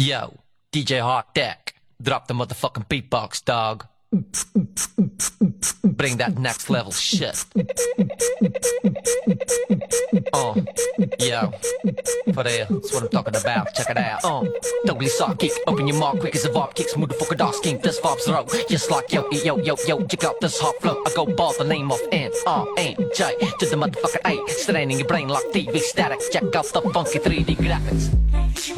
Yo, DJ Hot Deck, drop the motherfucking beatbox, dog. Bring that next level shit. Yo, for real, that's what I'm talking about, check it out. Doggy sock kick, open your mouth quick as a vibe kick, smooth the fucker dog skink, this vibes throw. Just like yo, check out this hot flow. I go ball the name of N-R-N-J to the motherfucker A, straining your brain like TV static. Check out the funky 3D graphics.